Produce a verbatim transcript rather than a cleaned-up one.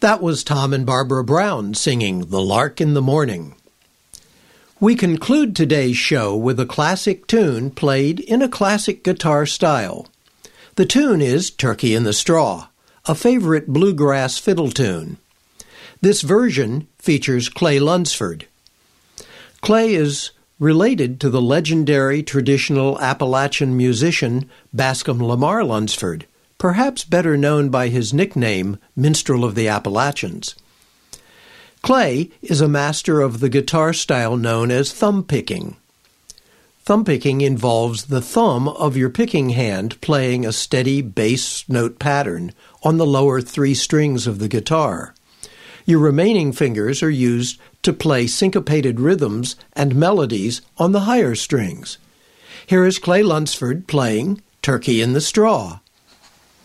That was Tom and Barbara Brown singing The Lark in the Morning. We conclude today's show with a classic tune played in a classic guitar style. The tune is Turkey in the Straw, a favorite bluegrass fiddle tune. This version features Clay Lunsford. Clay is related to the legendary traditional Appalachian musician Bascom Lamar Lunsford, perhaps better known by his nickname, Minstrel of the Appalachians. Clay is a master of the guitar style known as thumb picking. Thumb picking involves the thumb of your picking hand playing a steady bass note pattern on the lower three strings of the guitar. Your remaining fingers are used to play syncopated rhythms and melodies on the higher strings. Here is Clay Lunsford playing Turkey in the Straw.